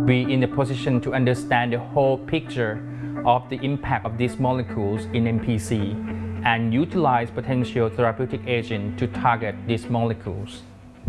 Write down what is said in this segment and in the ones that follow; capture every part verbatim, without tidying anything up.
be in the position to understand the whole picture of the impact of these molecules in M P C and utilize potential therapeutic agents to target these molecules.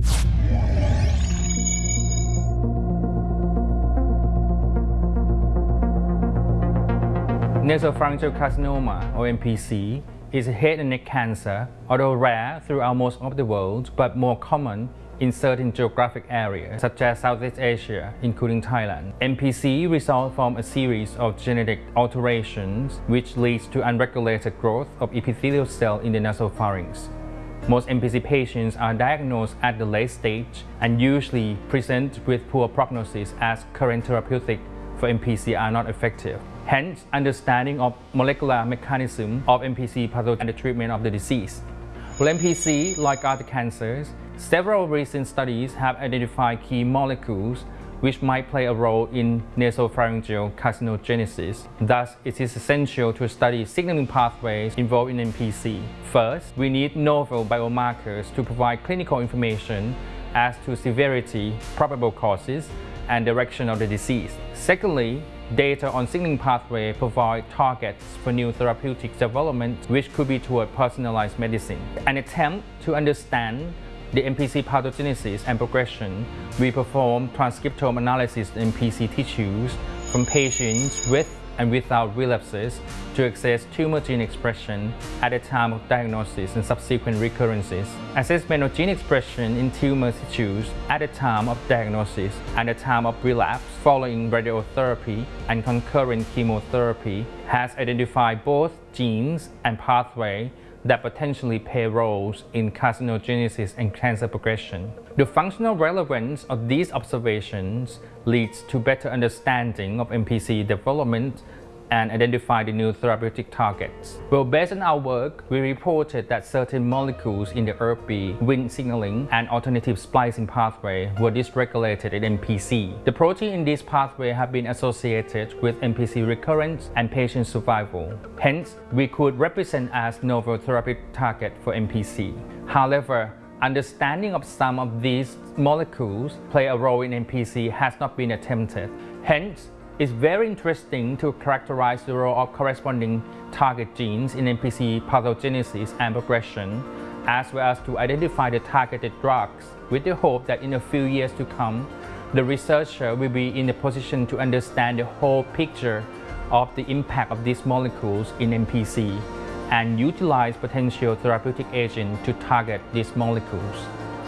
Nasopharyngeal carcinoma, or M P C, is a head and neck cancer, although rare throughout most of the world, but more common in certain geographic areas, such as Southeast Asia, including Thailand. M P C results from a series of genetic alterations which leads to unregulated growth of epithelial cells in the nasopharynx. Most M P C patients are diagnosed at the late stage and usually present with poor prognosis as current therapeutics for M P C are not effective. Hence, understanding of molecular mechanism of M P C pathogen and the treatment of the disease. For M P C, like other cancers, several recent studies have identified key molecules which might play a role in nasopharyngeal carcinogenesis. Thus, it is essential to study signaling pathways involved in M P C. First, we need novel biomarkers to provide clinical information as to severity, probable causes, and direction of the disease. Secondly, data on signaling pathway provide targets for new therapeutic development, which could be toward personalized medicine. An attempt to understand the M P C pathogenesis and progression, we perform transcriptome analysis in M P C tissues from patients with and without relapses to assess tumor gene expression at the time of diagnosis and subsequent recurrences. Assessment of gene expression in tumor tissues at the time of diagnosis and the time of relapse following radiotherapy and concurrent chemotherapy has identified both genes and pathways that potentially play roles in carcinogenesis and cancer progression. The functional relevance of these observations leads to better understanding of M P C development and identify the new therapeutic targets. Well, based on our work, we reported that certain molecules in the E R B, Wnt signaling, and alternative splicing pathway were dysregulated in M P C. The protein in this pathway have been associated with M P C recurrence and patient survival. Hence, we could represent as novel therapeutic target for M P C. However, understanding of some of these molecules play a role in M P C has not been attempted. Hence, it's very interesting to characterize the role of corresponding target genes in M P C pathogenesis and progression, as well as to identify the targeted drugs with the hope that in a few years to come, the researcher will be in a position to understand the whole picture of the impact of these molecules in M P C and utilize potential therapeutic agents to target these molecules.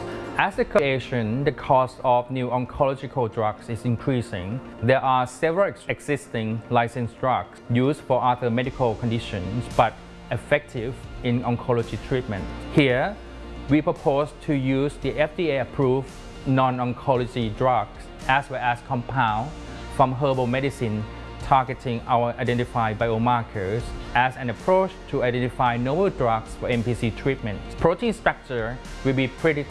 As the creation, the cost of new oncological drugs is increasing. There are several existing licensed drugs used for other medical conditions but effective in oncology treatment. Here, we propose to use the F D A-approved non-oncology drugs as well as compounds from herbal medicine targeting our identified biomarkers as an approach to identify novel drugs for M P C treatment. Protein structure will be pretty